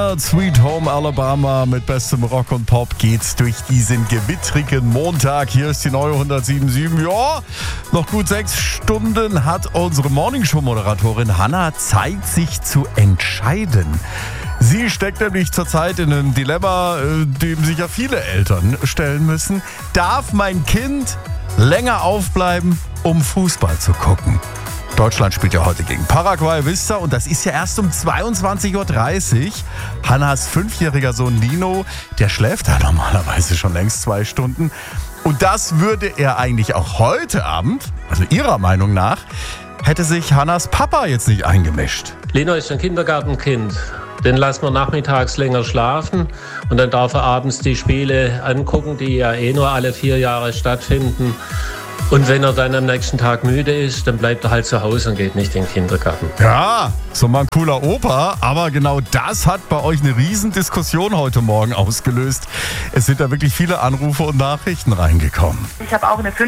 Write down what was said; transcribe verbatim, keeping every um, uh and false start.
Rihanna, Sweet Home Alabama mit bestem Rock und Pop geht's durch diesen gewittrigen Montag. Hier ist die neue hundertsieben Komma sieben. Ja, noch gut sechs Stunden hat unsere Morningshow-Moderatorin Hannah Zeit, sich zu entscheiden. Sie steckt nämlich zurzeit in einem Dilemma, dem sich ja viele Eltern stellen müssen. Darf mein Kind länger aufbleiben, um Fußball zu gucken? Deutschland spielt ja heute gegen Paraguay, wisst ihr, und das ist ja erst um zweiundzwanzig Uhr dreißig. Hannas fünfjähriger Sohn Lino, der schläft da normalerweise schon längst zwei Stunden. Und das würde er eigentlich auch heute Abend, also ihrer Meinung nach, hätte sich Hannas Papa jetzt nicht eingemischt. Lino ist ein Kindergartenkind. Den lassen wir nachmittags länger schlafen und dann darf er abends die Spiele angucken, die ja eh nur alle vier Jahre stattfinden. Und wenn er dann am nächsten Tag müde ist, dann bleibt er halt zu Hause und geht nicht in den Kindergarten. Ja, so mal ein cooler Opa, aber genau das hat bei euch eine Riesendiskussion heute Morgen ausgelöst. Es sind da wirklich viele Anrufe und Nachrichten reingekommen. Ich habe auch eine